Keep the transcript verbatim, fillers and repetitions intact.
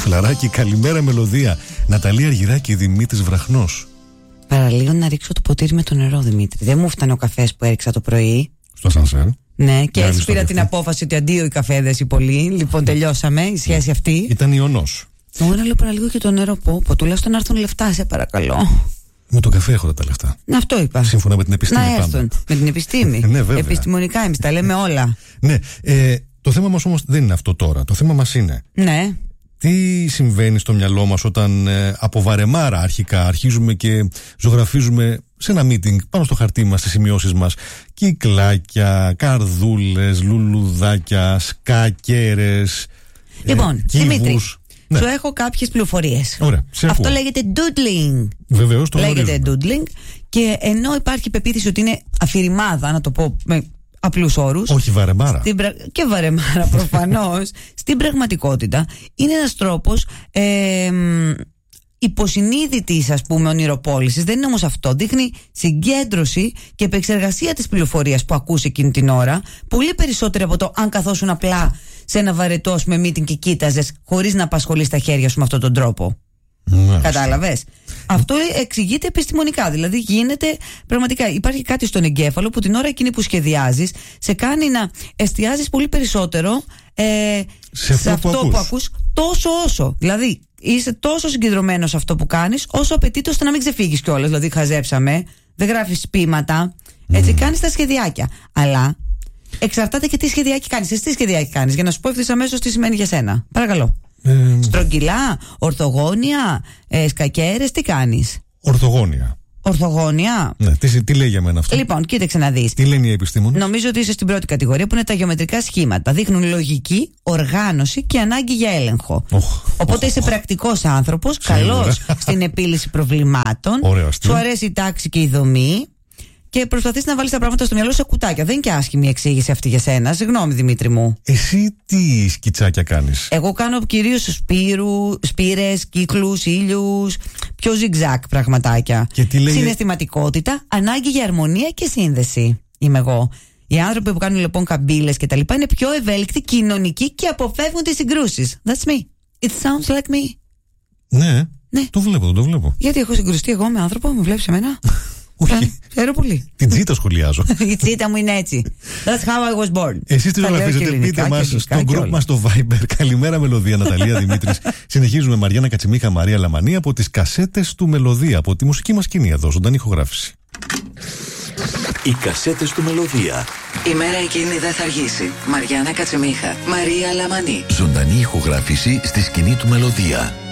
Φιλαράκι, καλημέρα μελωδία. Ναταλία Αργυράκη, Δημήτρης Βραχνός. Παραλίγο να ρίξω το ποτήρι με το νερό, Δημήτρη. Δεν μου φτάνει ο καφές που έριξα το πρωί. Στο ασανσέρ. Ναι, και έτσι πήρα την απόφαση ότι αντίο οι καφέδες οι πολλοί. Λοιπόν, τελειώσαμε η σχέση αυτή. Ήταν ιονός. Τώρα λέω παραλίγο και το νερό. Πω, πω, τουλάχιστον να έρθουν λεφτά, σε παρακαλώ. Με το καφέ έχω τα λεφτά. Ναι, αυτό είπα. Σύμφωνα με την επιστήμη. Να έρθουν. Πάμε. Με την επιστήμη. Ναι, βέβαια. Επιστημονικά εμείς τα λέμε όλα. Ναι. Ε, το θέμα μας όμως δεν είναι αυτό τώρα. Το θέμα μας είναι. Ναι. Τι συμβαίνει στο μυαλό μας όταν ε, από βαρεμάρα αρχικά αρχίζουμε και ζωγραφίζουμε σε ένα meeting πάνω στο χαρτί μας, στις σημειώσεις μας, κυκλάκια, καρδούλες, λουλουδάκια, σκακέρες. Λοιπόν, ε, Δημήτρη, ναι. σου έχω κάποιες πληροφορίες. Ωραία, σε αυτό ακούω. λέγεται doodling. Βεβαίως το λέγεται γνωρίζουμε. doodling. Και ενώ υπάρχει πεποίθηση ότι είναι αφηρημάδα, να το πω με απλούς όρους. Όχι βαρεμάρα. Πρα... Και βαρεμάρα προφανώς. Στην πραγματικότητα είναι ένας τρόπος ε, υποσυνείδητης, ας πούμε, ονειροπόλησης. Δεν είναι όμως αυτό. Δείχνει συγκέντρωση και επεξεργασία της πληροφορίας που ακούς εκείνη την ώρα. Πολύ περισσότερο από το αν καθόσουν απλά σε ένα βαρετό με meeting και κοίταζες χωρίς να απασχολείς τα χέρια σου με αυτόν τον τρόπο. Ναι, κατάλαβες. Αυτό εξηγείται επιστημονικά. Δηλαδή γίνεται πραγματικά. Υπάρχει κάτι στον εγκέφαλο που την ώρα εκείνη που σχεδιάζεις σε κάνει να εστιάζεις πολύ περισσότερο ε, σε αυτό, σε αυτό που, που, ακούς. ακούς τόσο όσο. Δηλαδή είσαι τόσο συγκεντρωμένος σε αυτό που κάνεις, όσο απαιτείται ώστε να μην ξεφύγεις κιόλας. Δηλαδή χαζέψαμε, δεν γράφεις ποίηματα. Έτσι mm. κάνεις τα σχεδιάκια. Αλλά εξαρτάται και τι σχεδιάκι κάνεις. Εσύ τι σχεδιάκι κάνεις, για να σου πω ευθύς αμέσως τι σημαίνει για σένα. Παρακαλώ. Ε, Στρογγυλά, ορθογώνια, ε, σκακέρες, τι κάνεις? Ορθογώνια. Ορθογώνια. Ναι, τι, τι λέει για μένα αυτό? Λοιπόν, κοίταξε να δεις. Τι λένε οι επιστήμονες? Νομίζω ότι είσαι στην πρώτη κατηγορία που είναι τα γεωμετρικά σχήματα. Δείχνουν λογική, οργάνωση και ανάγκη για έλεγχο. Oh, Οπότε oh, είσαι oh. πρακτικός άνθρωπος, καλός στην επίλυση προβλημάτων. Σου αρέσει η τάξη και η δομή. Και προσπαθείς να βάλεις τα πράγματα στο μυαλό σε κουτάκια. Δεν είναι και άσχημη η εξήγηση αυτή για σένα. Συγγνώμη, Δημήτρη μου. Εσύ τι σκιτσάκια κάνεις? Εγώ κάνω κυρίως σπύρου, σπήρες, κύκλους, ήλιους, πιο zigzag πραγματάκια. Και τι λέει... Συναισθηματικότητα, ανάγκη για αρμονία και σύνδεση. Είμαι εγώ. Οι άνθρωποι που κάνουν λοιπόν καμπύλες και τα λοιπά είναι πιο ευέλικτοι, κοινωνικοί και αποφεύγουν τις συγκρούσεις. That's me. It sounds like me. Ναι, ναι. Το βλέπω, το βλέπω. Γιατί έχω συγκρουστεί εγώ με άνθρωπο, με βλέπεις εμένα? Όχι. Ξέρω πολύ. Την τσίτα σχολιάζω. Η τσίτα μου είναι έτσι. That's how I was born. Εσείς τι ζωγραφίζετε? Πείτε μας στο group μας στο Viber. Καλημέρα Μελωδία, Ναταλία, Δημήτρης. Συνεχίζουμε Μαριάννα Κατσιμίχα, Μαρία Λαμανή από τις κασέτες του Μελωδία, από τη μουσική μας σκηνή εδώ, ζωντανή ηχογράφηση. Οι κασέτες του Μελωδία. Η μέρα εκείνη δεν θα αργήσει. Μαριάννα Κατσιμίχα, Μαρία Λαμανή. Ζωντανή ηχογράφηση στη σκηνή του Μελωδία.